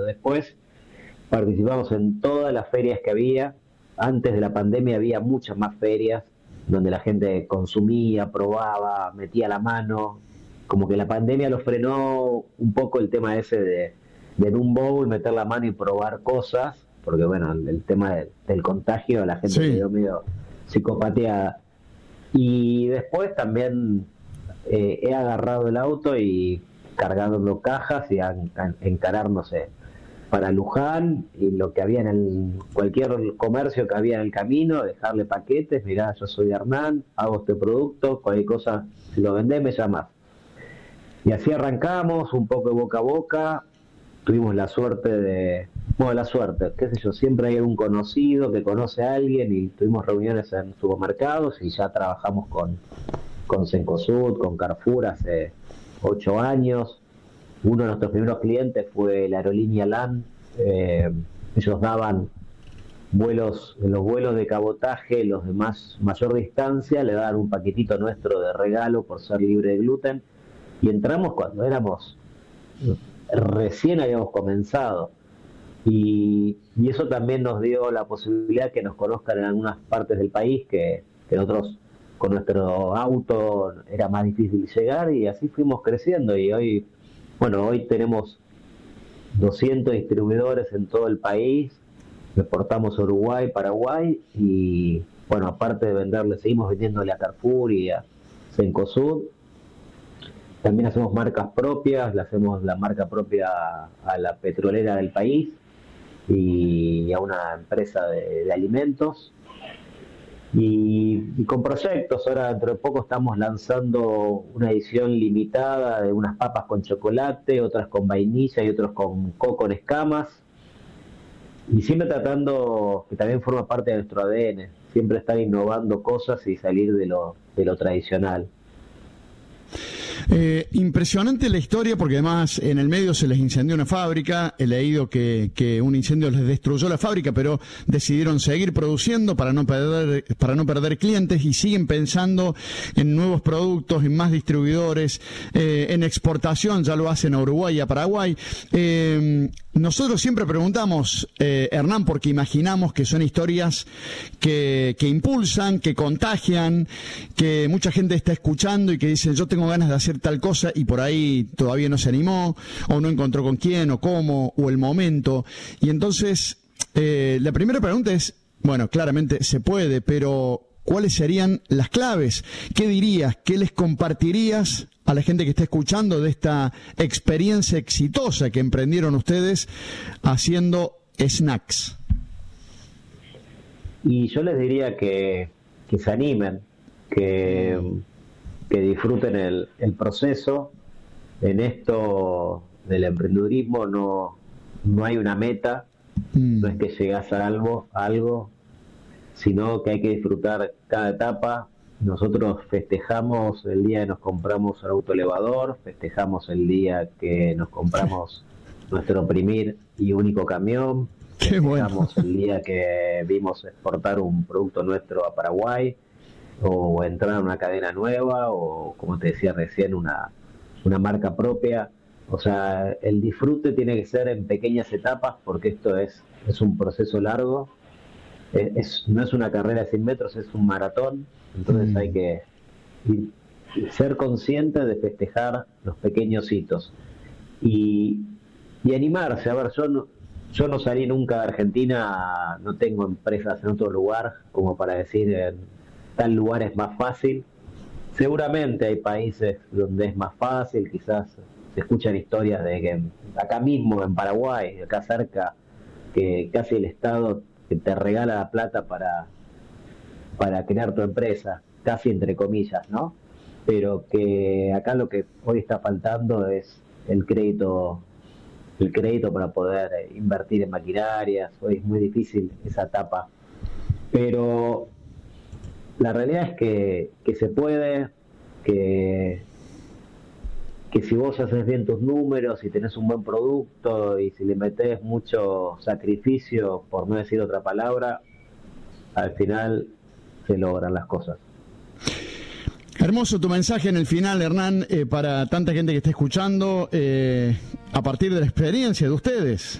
Después participamos en todas las ferias que había. Antes de la pandemia había muchas más ferias donde la gente consumía, probaba, metía la mano. Como que la pandemia lo frenó un poco el tema ese de en un bowl meter la mano y probar cosas, porque bueno, el tema del contagio, la gente Sí. quedó medio psicopateada. Y después también he agarrado el auto y cargando cajas y a encarar, no sé, para Luján y lo que había cualquier comercio que había en el camino, dejarle paquetes, mirá, yo soy Hernán, hago este producto, cualquier cosa, si lo vendés me llamás. Y así arrancamos, un poco de boca a boca, tuvimos la suerte qué sé yo, siempre hay un conocido que conoce a alguien y tuvimos reuniones en supermercados y ya trabajamos con Cencosud, con Carrefour hace 8 años. Uno de nuestros primeros clientes fue la aerolínea LAN. Ellos daban vuelos, en los vuelos de cabotaje, los de mayor distancia, le daban un paquetito nuestro de regalo por ser libre de gluten. Y entramos cuando recién habíamos comenzado. Y eso también nos dio la posibilidad que nos conozcan en algunas partes del país que nosotros con nuestro auto era más difícil llegar, y así fuimos creciendo. Y hoy tenemos 200 distribuidores en todo el país, exportamos a Uruguay, Paraguay, y bueno, aparte de venderle, seguimos vendiéndole a Carrefour y a Cencosud. También hacemos marcas propias, le hacemos la marca propia a la petrolera del país y a una empresa de alimentos. Y con proyectos, ahora dentro de poco estamos lanzando una edición limitada de unas papas con chocolate, otras con vainilla y otros con coco en escamas. Y siempre tratando, que también forma parte de nuestro ADN, siempre estar innovando cosas y salir de lo tradicional. Impresionante la historia, porque además en el medio se les incendió una fábrica. He leído que un incendio les destruyó la fábrica, pero decidieron seguir produciendo para no perder clientes, y siguen pensando en nuevos productos, en más distribuidores, en exportación. Ya lo hacen a Uruguay y a Paraguay. Nosotros siempre preguntamos, Hernán, porque imaginamos que son historias que impulsan, que contagian, que mucha gente está escuchando y que dice, yo tengo ganas de hacer tal cosa, y por ahí todavía no se animó, o no encontró con quién, o cómo, o el momento. Y entonces, la primera pregunta es, bueno, claramente se puede, pero ¿cuáles serían las claves? ¿Qué dirías? ¿Qué les compartirías a la gente que está escuchando de esta experiencia exitosa que emprendieron ustedes haciendo snacks? Y yo les diría que se animen, que disfruten el proceso. En esto del emprendedurismo no hay una meta, no es que llegas a algo, sino que hay que disfrutar cada etapa. Nosotros festejamos el día que nos compramos el autoelevador, festejamos el día que nos compramos nuestro primer y único camión, festejamos el día que vimos exportar un producto nuestro a Paraguay, o entrar a una cadena nueva, o como te decía recién, una marca propia. O sea, el disfrute tiene que ser en pequeñas etapas, porque esto es un proceso largo. No es una carrera de 100 metros, es un maratón. Entonces hay que ser consciente de festejar los pequeños hitos y animarse. A ver, yo no salí nunca de Argentina, no tengo empresas en otro lugar como para decir en tal lugar es más fácil. Seguramente hay países donde es más fácil, quizás se escuchan historias de que acá mismo en Paraguay, acá cerca, que casi el Estado que te regala la plata para crear tu empresa, casi entre comillas, ¿no? Pero que acá lo que hoy está faltando es el crédito para poder invertir en maquinarias. Hoy es muy difícil esa etapa, pero la realidad es que se puede, que si vos haces bien tus números y tenés un buen producto y si le metés mucho sacrificio, por no decir otra palabra, al final se logran las cosas. Hermoso tu mensaje en el final, Hernán, para tanta gente que está escuchando, a partir de la experiencia de ustedes.